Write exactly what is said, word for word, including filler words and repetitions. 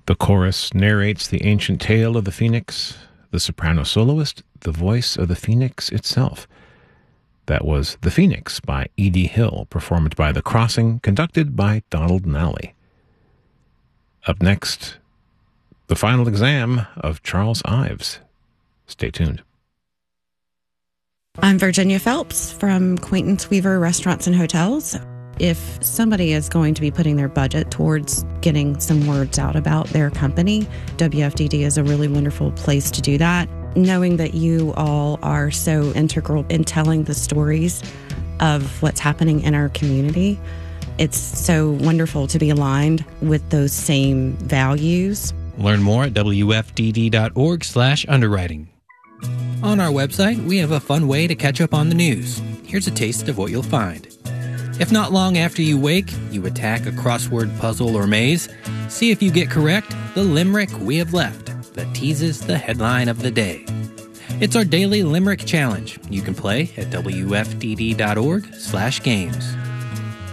The chorus narrates the ancient tale of the phoenix, the soprano soloist, the voice of the phoenix itself. That was The Phoenix by Edie Hill, performed by The Crossing, conducted by Donald Nally. Up next, The Final Exam of Charles Ives. Stay tuned. I'm Virginia Phelps from Quaintance Weaver Restaurants and Hotels. If somebody is going to be putting their budget towards getting some words out about their company, W F D D is a really wonderful place to do that. Knowing that you all are so integral in telling the stories of what's happening in our community, it's so wonderful to be aligned with those same values. Learn more at W F D D dot org slash underwriting. On our website, we have a fun way to catch up on the news. Here's a taste of what you'll find. If not long after you wake, you attack a crossword puzzle or maze, see if you get correct the limerick we have left that teases the headline of the day. It's our daily limerick challenge. You can play at W F D D dot org slash games.